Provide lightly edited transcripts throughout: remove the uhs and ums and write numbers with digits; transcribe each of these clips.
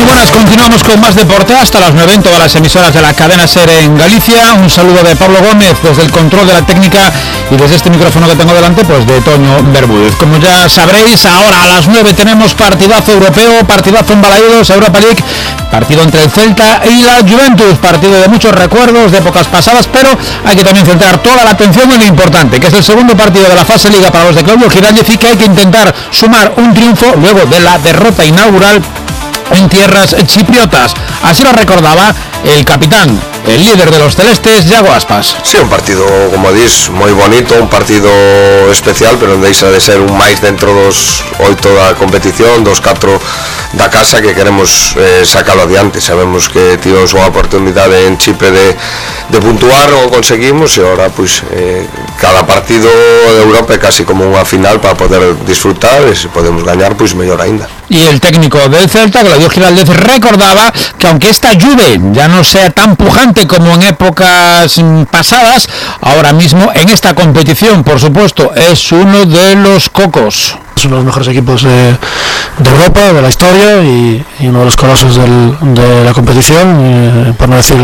buenas, continuamos con más deporte hasta las 9 en todas las emisoras de la cadena SER en Galicia. Un saludo de Pablo Gómez desde el control de la técnica y desde este micrófono que tengo delante, pues de Toño Bermúdez. Como ya sabréis, ahora a las 9 tenemos partidazo europeo, partidazo en Balaídos, Europa League, partido entre el Celta y la Juventus, partido de muchos recuerdos de épocas pasadas, pero hay que también centrar toda la atención en lo importante, que es el segundo partido de la fase Liga para los de Claudio Giraldez y que hay que intentar sumar un triunfo luego de la derrota inaugural en tierras chipriotas. Así lo recordaba el capitán, el líder de los celestes, Iago Aspas. Sí, un partido, como dis, moi bonito, un partido especial, pero non deixa de ser un máis dentro dos 8 da competición, dos 4 da casa, que queremos sacalo adiante. Sabemos que tivemos unha oportunidade en Chipre de puntuar, o conseguimos, e agora pois cada partido de Europa é casi como unha final para poder disfrutar, e se podemos gañar, pois mellor aínda. Y el técnico del Celta, Claudio Giraldez, recordaba que aunque esta Juve ya no sea tan pujante como en épocas pasadas, ahora mismo en esta competición, por supuesto, es uno de los cocos. Es uno de los mejores equipos de Europa, de la historia, y uno de los colosos de la competición, por no decir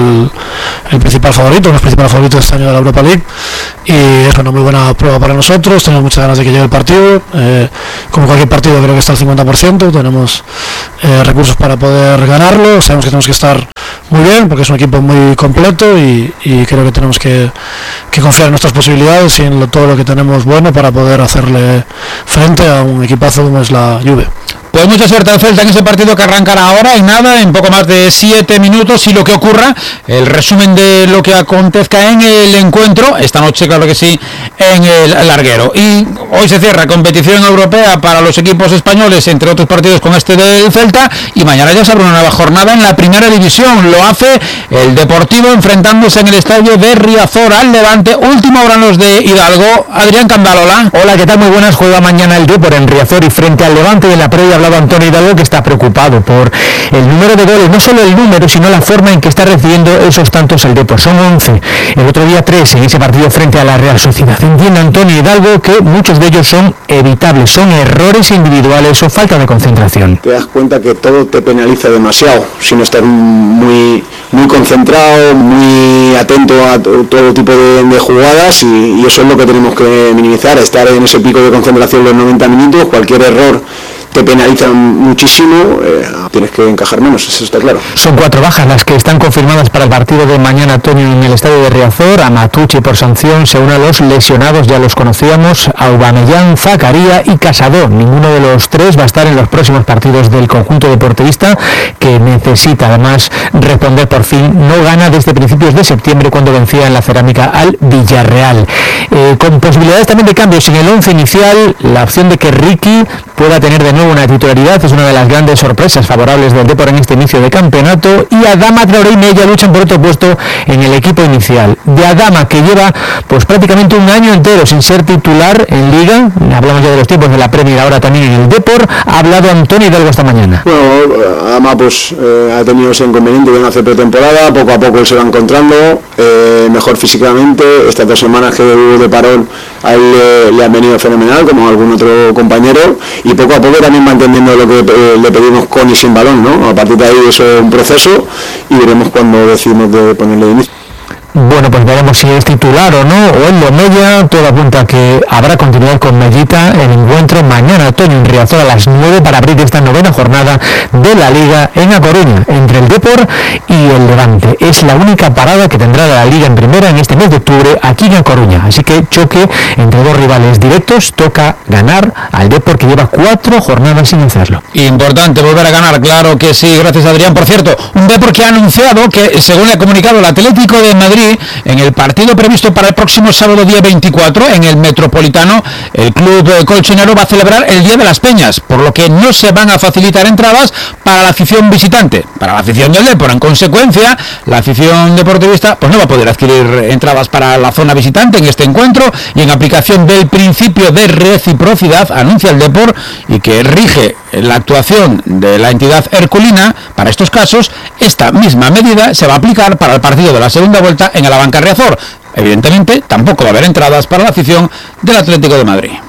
el principal favorito, uno de los principales favoritos de este año de la Europa League, y es una muy buena prueba para nosotros. Tenemos muchas ganas de que llegue el partido. Como cualquier partido, creo que está al 50%, tenemos recursos para poder ganarlo. Sabemos que tenemos que estar muy bien porque es un equipo muy completo, y creo que tenemos que confiar en nuestras posibilidades y en todo lo que tenemos bueno para poder hacerle frente a un equipazo como es la Juve. Pues mucha suerte al Celta en ese partido que arrancará ahora, y nada, en poco más de 7 minutos, y lo que ocurra, el resumen de lo que acontezca en el encuentro, esta noche, claro que sí, en el Larguero. Y hoy se cierra competición europea para los equipos españoles, entre otros partidos con este del Celta, y mañana ya se abre una nueva jornada en la primera división. Lo hace el Deportivo enfrentándose en el estadio de Riazor al Levante. Última hora en los de Hidalgo. Adrián Candalola. Hola, ¿qué tal? Muy buenas. Juega mañana el Depor en Riazor y frente al Levante, y en la previa hablaba Antonio Hidalgo, que está preocupado por el número de goles, no solo el número, sino la forma en que está recibiendo esos tantos el Depor. Son 11, el otro día 3 en ese partido frente a la Real Sociedad. Entiende Antonio Hidalgo que muchos de ellos son evitables, son errores individuales o falta de concentración. Te das cuenta que todo te penaliza demasiado, si no estás muy concentrado, muy atento a todo tipo de jugadas, y eso es lo que tenemos que minimizar, estar en ese pico de concentración los 90 minutos. Cualquier error te penalizan muchísimo, tienes que encajar menos, eso está claro. Son 4 bajas las que están confirmadas para el partido de mañana, Antonio, en el estadio de Riazor. Amatucci por sanción, se une a los lesionados, ya los conocíamos, Aubameyang, Zakaria y Casado. Ninguno de los 3 va a estar en los próximos partidos del conjunto deportivista, que necesita además responder por fin. No gana desde principios de septiembre, cuando vencía en la Cerámica al Villarreal. Con posibilidades también de cambios en el 11 inicial, la opción de que Ricky pueda tener de nuevo una titularidad es una de las grandes sorpresas favorables del Depor en este inicio de campeonato, y Adama, Traoré y Mella luchan por otro puesto en el equipo inicial. De Adama, que lleva pues prácticamente un año entero sin ser titular en Liga, hablamos ya de los tiempos de la Premier, ahora también en el Depor, ha hablado Antonio Hidalgo esta mañana. Bueno, Adama pues ha tenido ese inconveniente de no hacer pretemporada, poco a poco él se va encontrando mejor físicamente. Estas 2 semanas que hubo de parón a él le han venido fenomenal, como a algún otro compañero, y poco a poco también va entendiendo lo que le pedimos con y sin balón, ¿no? A partir de ahí eso es un proceso, y veremos cuando decidimos de ponerle inicio. Bueno, pues veremos si es titular o no, o en lo Mella. Todo apunta a que habrá continuidad con Mellita. El encuentro mañana, Antonio, en Riazor a las 9 para abrir esta 9ª jornada de la Liga en A Coruña, entre el Depor y el Levante. Es la única parada que tendrá la Liga en primera en este mes de octubre aquí en A Coruña. Así que choque entre 2 rivales directos. Toca ganar al Depor, que lleva 4 jornadas sin hacerlo. Importante volver a ganar, claro que sí. Gracias, Adrián. Por cierto, un Depor que ha anunciado que, según ha comunicado el Atlético de Madrid, en el partido previsto para el próximo sábado día 24 en el Metropolitano, el club colchonero va a celebrar el Día de las Peñas, por lo que no se van a facilitar entradas para la afición visitante, para la afición del Depor. En consecuencia, la afición deportivista pues no va a poder adquirir entradas para la zona visitante en este encuentro, y en aplicación del principio de reciprocidad, anuncia el Depor, y que rige la actuación de la entidad herculina para estos casos, esta misma medida se va a aplicar para el partido de la segunda vuelta en el Abanca Riazor. Evidentemente, tampoco va a haber entradas para la afición del Atlético de Madrid.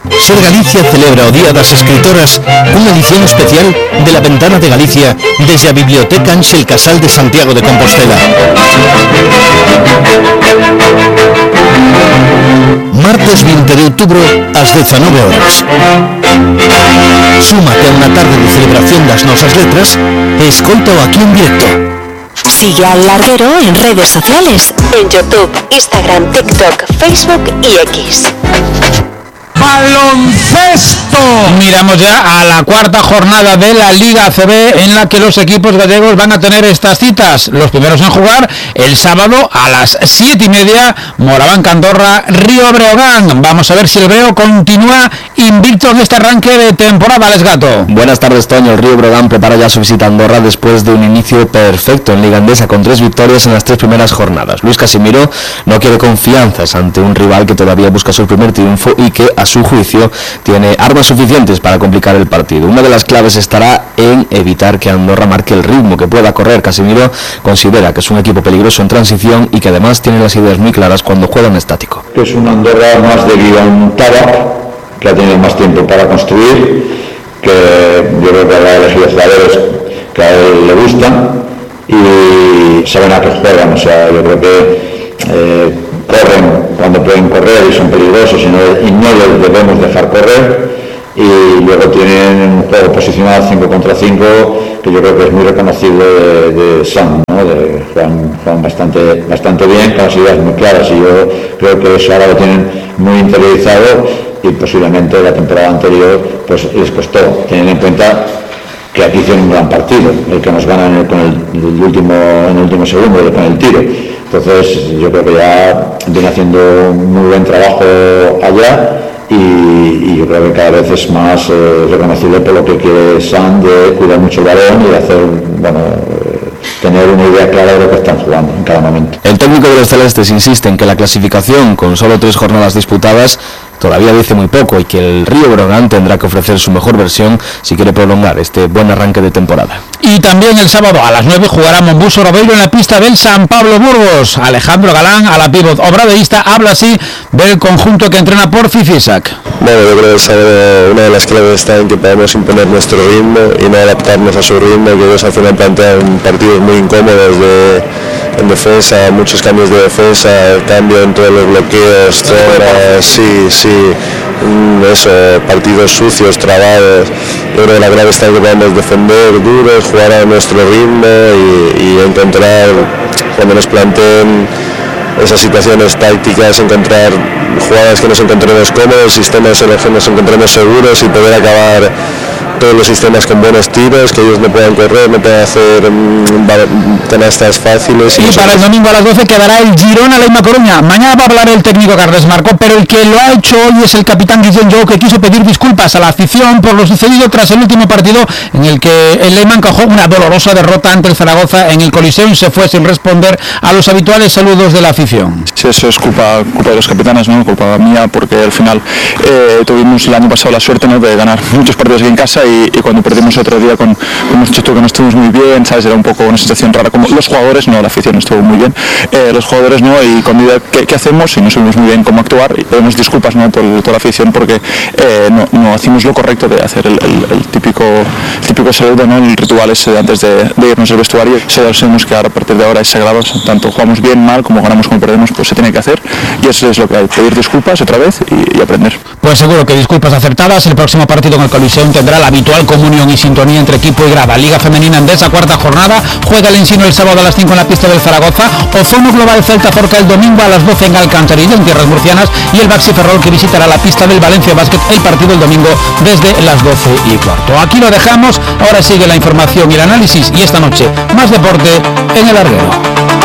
Ser Galicia celebra o Día das Escritoras unha edición especial de La Ventana de Galicia desde a Biblioteca Ángel Casal de Santiago de Compostela. Martes 20 de outubro ás 19 horas. Súmate a unha tarde de celebración das nosas letras e escoitao aquí en directo. Sigue al Larguero en redes sociales, en YouTube, Instagram, TikTok, Facebook y X. ¡Baloncesto! Miramos ya a la cuarta jornada de la Liga ACB, en la que los equipos gallegos van a tener estas citas. Los primeros en jugar el sábado a las 7:30, Moraván Andorra, Río Breogán. Vamos a ver si el Breo continúa invicto en este arranque de temporada. Les Gato. Buenas tardes, Toño. El Río Breogán prepara ya su visita a Andorra después de un inicio perfecto en Liga Endesa con 3 victorias en las 3 primeras jornadas. Luis Casimiro no quiere confianzas ante un rival que todavía busca su primer triunfo y que a su juicio tiene armas suficientes para complicar el partido. Una de las claves estará en evitar que Andorra marque el ritmo que pueda correr. Casimiro considera que es un equipo peligroso en transición y que además tiene las ideas muy claras cuando juega en estático. Es una Andorra más de guión Tabac, que ha tenido más tiempo para construir, que yo creo que ha elegido jugadores que a él le gustan y saben a qué juegan. O sea, yo creo que corren cuando pueden correr y son peligrosos y no les debemos dejar correr, y luego tienen un juego posicionado 5 contra 5 que yo creo que es muy reconocible de Sam, ¿no? Juegan bastante bien, con las ideas muy claras, y yo creo que eso ahora lo tienen muy interiorizado, y posiblemente la temporada anterior pues les costó, teniendo en cuenta que aquí hicieron un gran partido, el que nos gana en el último segundo con el tiro. Entonces yo creo que ya viene haciendo un muy buen trabajo allá, y yo creo que cada vez es más reconocible por lo que quiere Sam, de cuidar mucho el balón y de hacer, tener una idea clara de lo que están jugando en cada momento. El técnico de los celestes insiste en que la clasificación, con solo 3 jornadas disputadas, todavía dice muy poco, y que el Río Breogán tendrá que ofrecer su mejor versión si quiere prolongar este buen arranque de temporada. Y también el sábado a las 9 jugará Monbuso Obradoiro en la pista del San Pablo Burgos. Alejandro Galán, a la pívot obradoirista, habla así del conjunto que entrena por Fifisac. Bueno, yo creo que una de las claves está en que podemos imponer nuestro ritmo y no adaptarnos a su ritmo, que ellos al final plantean partidos muy incómodos en defensa, muchos cambios de defensa, cambio en todos los bloqueos, partidos sucios, trabados. Yo creo que la clave está en que podamos defender duros, jugar a nuestro ritmo y encontrar, cuando nos planteen esas situaciones tácticas, encontrar jugadas que nos encontremos cómodos, sistemas en los que nos encontremos seguros y poder acabar todos los sistemas con buenos tiros, que ellos no puedan correr, no puedan hacer canastas fáciles. Y para el domingo a las 12 quedará el Girona Leima Coruña. Mañana va a hablar el técnico Carles Marco, pero el que lo ha hecho hoy es el capitán Guillén Jou, que quiso pedir disculpas a la afición por lo sucedido tras el último partido en el que el Leima encajó una dolorosa derrota ante el Zaragoza en el Coliseo y se fue sin responder a los habituales saludos de la afición. Sí, eso es culpa de los capitanes, no culpa mía, porque al final tuvimos el año pasado la suerte, ¿no?, de ganar muchos partidos aquí en casa, y cuando perdimos otro día como hemos dicho tú, que no estuvimos muy bien, ¿sabes? Era un poco una situación rara, como los jugadores, no, la afición estuvo muy bien, los jugadores no, y cuando ¿qué hacemos? Y no sabemos muy bien cómo actuar, y pedimos disculpas, ¿no?, por toda la afición, porque no hacemos lo correcto de hacer el típico saludo, ¿no?, el ritual ese antes de irnos al vestuario. Sabemos que ahora, a partir de ahora es sagrado, tanto jugamos bien, mal, como ganamos, como perdemos, pues se tiene que hacer, y eso es lo que hay, pedir disculpas otra vez y aprender. Pues seguro que disculpas acertadas. El próximo partido en el Coliseum tendrá la habitual comunión y sintonía entre equipo y grada. Liga Femenina Endesa, cuarta jornada, juega el Ensino el sábado a las 5 en la pista del Zaragoza, Ozono Global Celta Zorca el domingo a las 12 en Alcantarilla, en tierras murcianas, y el Baxi Ferrol, que visitará la pista del Valencia Basket, el partido el domingo desde las 12:15. Aquí lo dejamos, ahora sigue la información y el análisis, y esta noche más deporte en el Larguero.